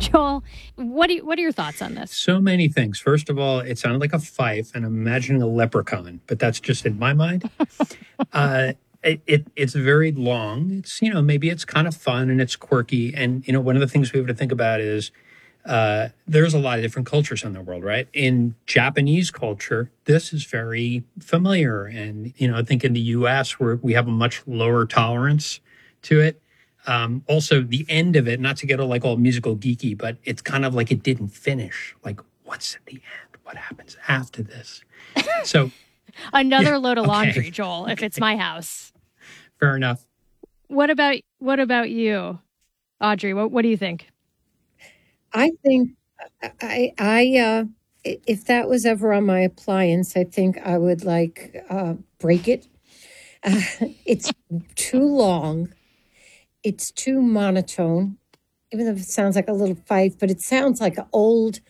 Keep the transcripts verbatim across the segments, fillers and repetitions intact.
Joel, what do you, what are your thoughts on this? So many things. First of all, it sounded like a fife, and I'm imagining a leprechaun, but that's just in my mind. uh, it, it it's very long. It's, you know, maybe it's kind of fun and it's quirky. And, you know, one of the things we have to think about is uh, there's a lot of different cultures in the world, right? In Japanese culture, this is very familiar. And, you know, I think in the U S, where we have a much lower tolerance to it. Um, also, the end of it, not to get all, like all musical geeky, but it's kind of like it didn't finish. Like, what's at the end? What happens after this? So another yeah, load of okay. laundry, Joel, if it's my house. Fair enough. What about what about you, Audrey? What what do you think? I think I I uh, if that was ever on my appliance, I think I would like uh, break it. Uh, it's too long. It's too monotone, even though it sounds like a little fife, but it sounds like an old,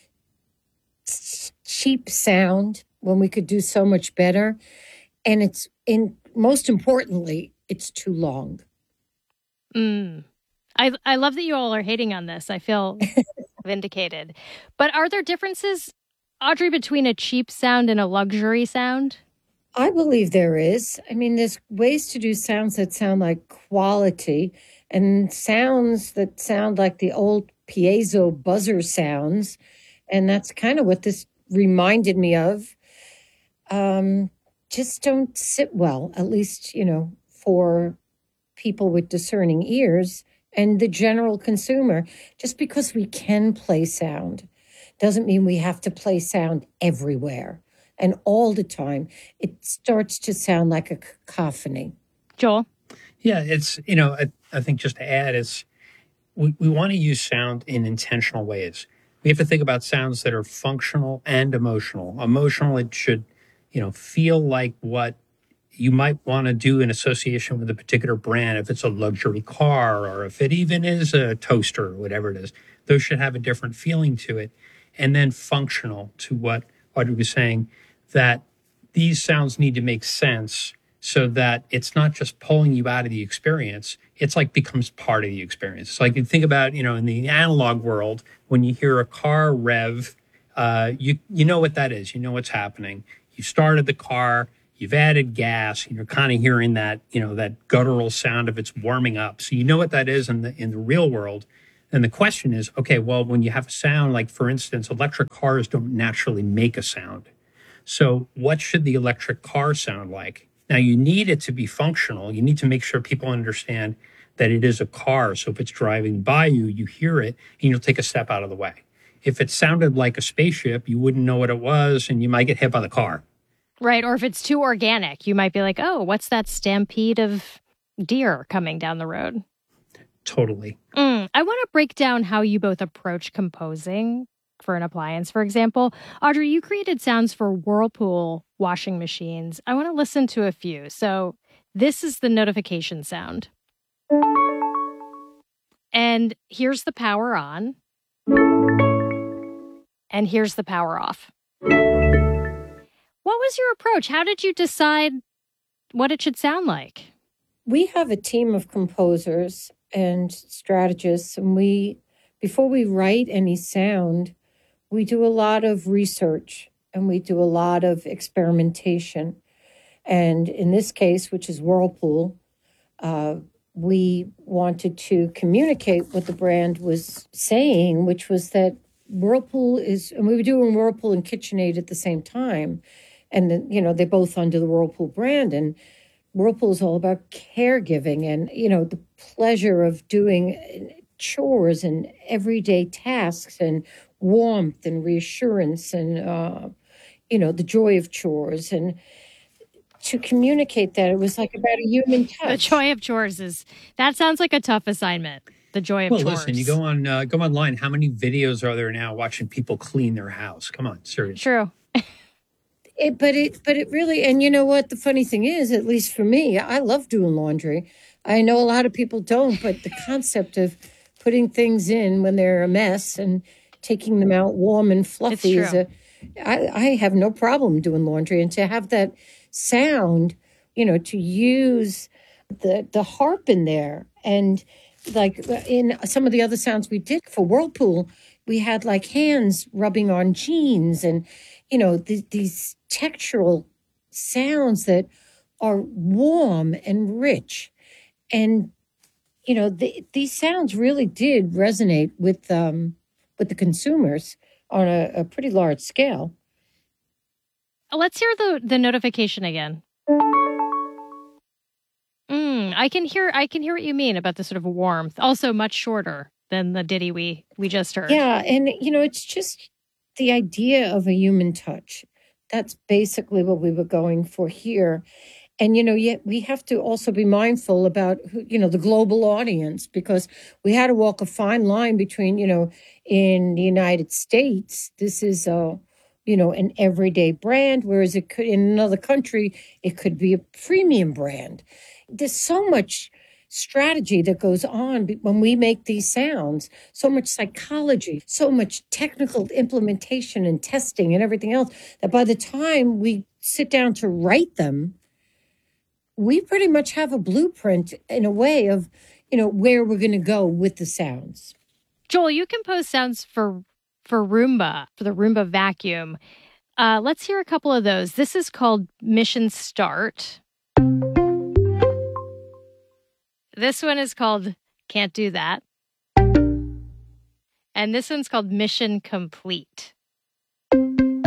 cheap sound when we could do so much better. And it's, in most importantly, it's too long. Mm. I I love that you all are hating on this. I feel vindicated. But are there differences, Audrey, between a cheap sound and a luxury sound? I believe there is. I mean, there's ways to do sounds that sound like quality and sounds that sound like the old piezo buzzer sounds. And that's kind of what this reminded me of. Um, just don't sit well, at least, you know, for people with discerning ears and the general consumer. Just because we can play sound doesn't mean we have to play sound everywhere. And all the time, it starts to sound like a cacophony. Joel? Yeah, it's, you know, I, I think just to add is we, we want to use sound in intentional ways. We have to think about sounds that are functional and emotional. Emotional, it should, you know, feel like what you might want to do in association with a particular brand. If it's a luxury car or if it even is a toaster or whatever it is, those should have a different feeling to it. And then functional, to what Audrey was saying, that these sounds need to make sense so that it's not just pulling you out of the experience. It's like becomes part of the experience. So like you think about, you know, in the analog world, when you hear a car rev, uh, you you know what that is. You know what's happening. You started the car, you've added gas, and you're kind of hearing that, you know, that guttural sound of it's warming up. So you know what that is in the in the real world. And the question is, okay, well, when you have a sound, like for instance, electric cars don't naturally make a sound. So what should the electric car sound like? Now, you need it to be functional. You need to make sure people understand that it is a car. So if it's driving by you, you hear it and you'll take a step out of the way. If it sounded like a spaceship, you wouldn't know what it was and you might get hit by the car. Right. Or if it's too organic, you might be like, oh, what's that stampede of deer coming down the road? Totally. Mm, I want to break down how you both approach composing for an appliance, for example. Audrey, you created sounds for Whirlpool washing machines. I want to listen to a few. So this is the notification sound. And here's the power on. And here's the power off. What was your approach? How did you decide what it should sound like? We have a team of composers and strategists, and we, before we write any sound, we do a lot of research and we do a lot of experimentation. And in this case, which is Whirlpool, uh, we wanted to communicate what the brand was saying, which was that Whirlpool is, and we were doing Whirlpool and KitchenAid at the same time. And, then, you know, they're both under the Whirlpool brand. And Whirlpool is all about caregiving and, you know, the pleasure of doing chores and everyday tasks and warmth and reassurance and, uh, you know, the joy of chores. And to communicate that, it was like about a human touch. The joy of chores is, that sounds like a tough assignment. The joy of well, chores. Well, listen, you go on, uh, go online. How many videos are there now watching people clean their house? Come on, seriously. True. It, but it, but it really, and you know what? The funny thing is, at least for me, I love doing laundry. I know a lot of people don't, but the concept of putting things in when they're a mess and taking them out warm and fluffy is a, I, I have no problem doing laundry. And to have that sound, you know, to use the the harp in there and like in some of the other sounds we did for Whirlpool, we had like hands rubbing on jeans and, you know, th- these textural sounds that are warm and rich. And, you know, the, these sounds really did resonate with um, with the consumers on a, a pretty large scale. Let's hear the, the notification again. Mm, I can hear I can hear what you mean about the sort of warmth. Also much shorter than the ditty we we just heard. Yeah, and you know, it's just the idea of a human touch. That's basically what we were going for here. And you know, yet we have to also be mindful about who, you know, the global audience, because we had to walk a fine line between, you know, in the United States, this is a, you know, an everyday brand, whereas it could in another country, it could be a premium brand. There's so much strategy that goes on when we make these sounds, so much psychology, so much technical implementation and testing and everything else, that by the time we sit down to write them, we pretty much have a blueprint in a way of, you know, where we're going to go with the sounds. Joel, you compose sounds for for Roomba, for the Roomba vacuum. Uh, let's hear a couple of those. This is called Mission Start. This one is called Can't Do That. And this one's called Mission Complete. Tell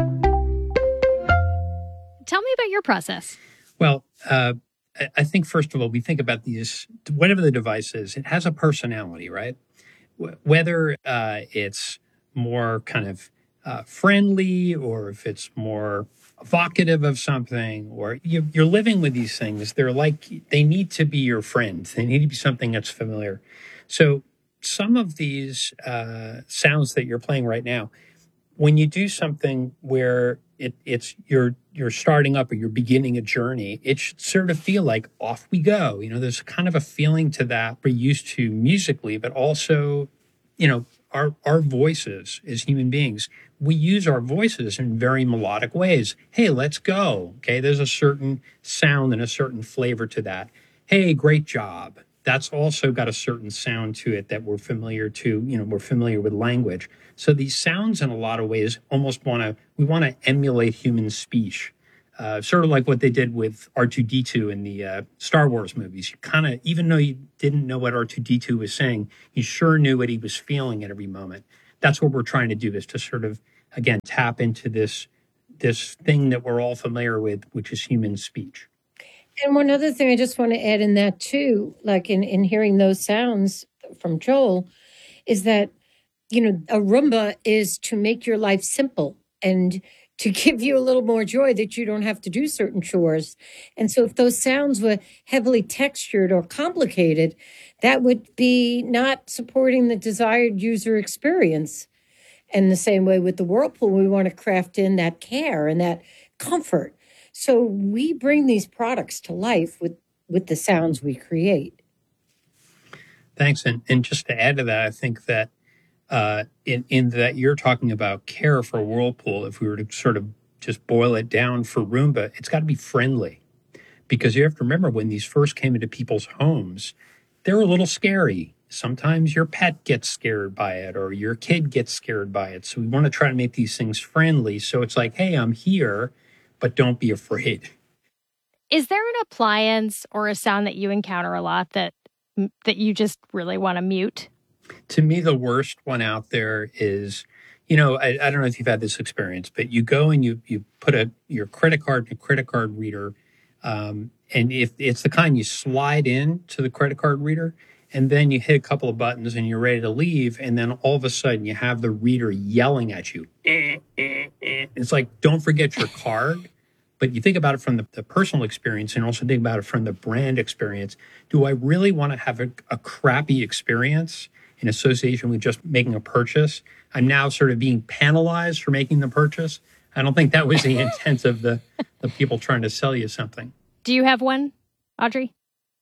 me about your process. Well, uh, I- I think, first of all, we think about these, whatever the device is, it has a personality, right? Wh- Whether uh, it's more kind of uh, friendly, or if it's more evocative of something, or you, you're living with these things, they're like, they need to be your friend. They need to be something that's familiar. So some of these uh, sounds that you're playing right now, when you do something where it, it's you're you're starting up or you're beginning a journey, it should sort of feel like off we go. You know, there's kind of a feeling to that we're used to musically, but also, you know, our our voices as human beings, we use our voices in very melodic ways. Hey, let's go. Okay, there's a certain sound and a certain flavor to that. Hey, great job. That's also got a certain sound to it that we're familiar to. You know, we're familiar with language. So these sounds, in a lot of ways, almost want to we want to emulate human speech, uh, sort of like what they did with R two D two in the uh, Star Wars movies. You kind of, even though you didn't know what R two D two was saying, you sure knew what he was feeling at every moment. That's what we're trying to do, is to sort of, again, tap into this this thing that we're all familiar with, which is human speech. And one other thing I just want to add in that too, like in, in hearing those sounds from Joel, is that, you know, a Roomba is to make your life simple and to give you a little more joy, that you don't have to do certain chores. And so if those sounds were heavily textured or complicated, that would be not supporting the desired user experience. And the same way with the Whirlpool, we want to craft in that care and that comfort. So we bring these products to life with, with the sounds we create. Thanks. And, and just to add to that, I think that uh, in, in that you're talking about care for Whirlpool, if we were to sort of just boil it down for Roomba, it's got to be friendly. Because you have to remember, when these first came into people's homes, they're a little scary. Sometimes your pet gets scared by it, or your kid gets scared by it. So we want to try to make these things friendly. So it's like, hey, I'm here, but don't be afraid. Is there an appliance or a sound that you encounter a lot that that you just really want to mute? To me, the worst one out there is, you know, I, I don't know if you've had this experience, but you go and you you put a your credit card in a credit card reader, um, and if it's the kind you slide in to the credit card reader, and then you hit a couple of buttons and you're ready to leave, and then all of a sudden you have the reader yelling at you. Eh, eh, eh. It's like, don't forget your card. But you think about it from the, the personal experience, and also think about it from the brand experience. Do I really want to have a, a crappy experience in association with just making a purchase? I'm now sort of being penalized for making the purchase. I don't think that was the intent of the, the people trying to sell you something. Do you have one, Audrey?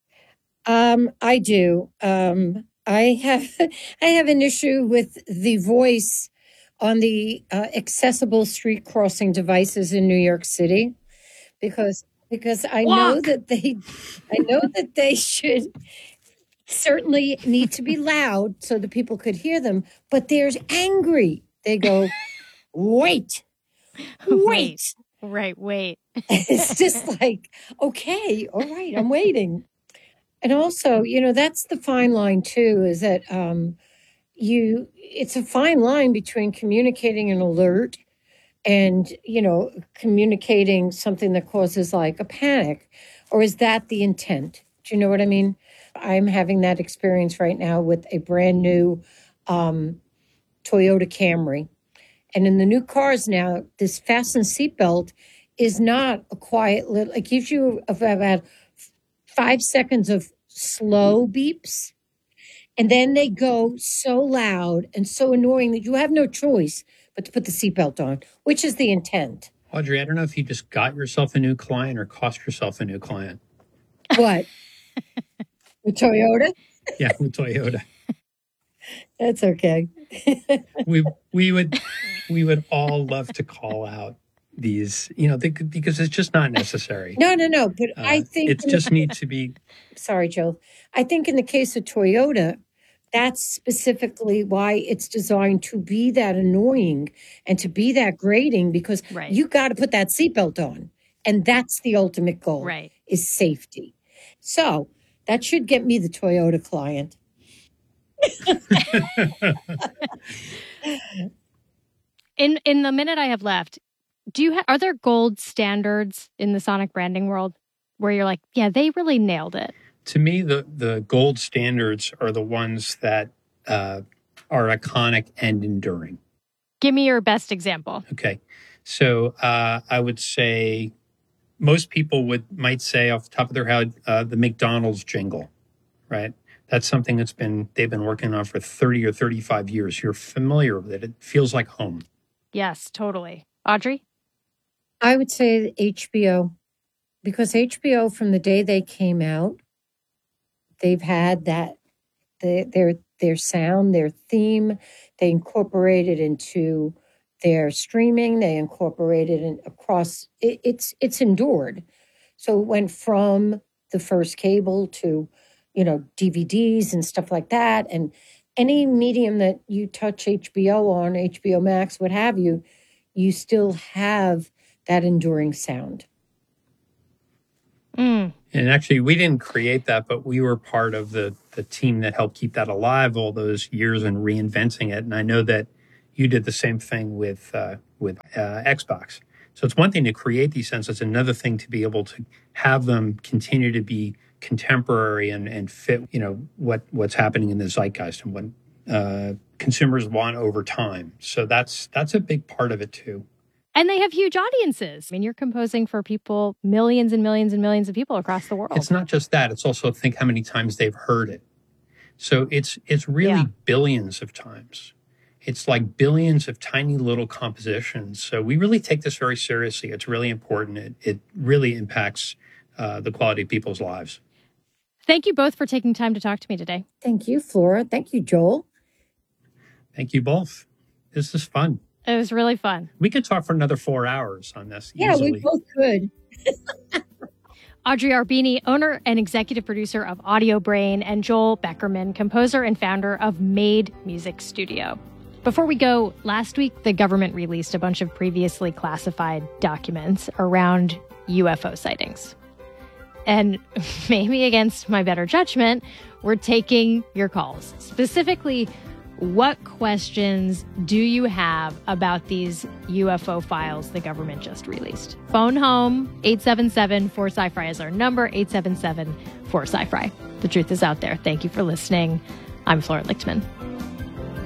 Um, I do. Um, I have I have an issue with the voice on the uh, accessible street crossing devices in New York City, because because I know Walk. that they I know that they should certainly need to be loud so that people could hear them, but there's angry. They go, wait, wait. Right, wait. It's just like, okay, all right, I'm waiting. And also, you know, that's the fine line too, is that um, you, it's a fine line between communicating an alert and, you know, communicating something that causes like a panic, or is that the intent? Do you know what I mean? I'm having that experience right now with a brand new um, Toyota Camry. And in the new cars now, this fasten seatbelt is not a quiet little, it gives you about five seconds of slow beeps. And then they go so loud and so annoying that you have no choice but to put the seatbelt on, which is the intent. Audrey, I don't know if you just got yourself a new client or cost yourself a new client. What? With Toyota? Yeah, with Toyota. That's okay. we we would we would all love to call out these, you know, they, because it's just not necessary. No, no, no. But Uh, I think it just needs to be. Sorry, Joe. I think in the case of Toyota, that's specifically why it's designed to be that annoying and to be that grating, because Right. you got to put that seatbelt on. And that's the ultimate goal, Right. is safety. So that should get me the Toyota client. In in the minute I have left, do you ha- are there gold standards in the sonic branding world where you're like, yeah, they really nailed it? To me, the, the gold standards are the ones that uh, are iconic and enduring. Give me your best example. Okay. So uh, I would say most people would might say off the top of their head, uh, the McDonald's jingle, right? That's something that's been, they've been working on for thirty or thirty-five years. You're familiar with it. It feels like home. Yes, totally. Audrey? I would say H B O, because H B O, from the day they came out, they've had that, the, their their sound, their theme, they incorporated into their streaming, they incorporated it across, it, it's it's endured. So it went from the first cable to, you know, D V Ds and stuff like that. And any medium that you touch H B O on, H B O Max, what have you, you still have that enduring sound. Mm. And actually, we didn't create that, but we were part of the, the team that helped keep that alive all those years and reinventing it. And I know that you did the same thing with uh, with uh, Xbox. So it's one thing to create these sounds. It's another thing to be able to have them continue to be contemporary and, and fit, you know, what, what's happening in the zeitgeist and what uh, consumers want over time. So that's that's a big part of it, too. And they have huge audiences. I mean, you're composing for people, millions and millions and millions of people across the world. It's not just that. It's also think how many times they've heard it. So it's it's really Yeah. billions of times. It's like billions of tiny little compositions. So we really take this very seriously. It's really important. It, it really impacts uh, the quality of people's lives. Thank you both for taking time to talk to me today. Thank you, Flora. Thank you, Joel. Thank you both. This is fun. It was really fun. We could talk for another four hours on this Yeah, easily. we both could. Audrey Arbini, owner and executive producer of Audio Brain, and Joel Beckerman, composer and founder of Made Music Studio. Before we go, last week the government released a bunch of previously classified documents around U F O sightings. And maybe against my better judgment, we're taking your calls. Specifically, what questions do you have about these U F O files the government just released? Phone home, eight seven seven, four S C I F R I is our number, eight seven seven, four S C I F R I. The truth is out there. Thank you for listening. I'm Flora Lichtman.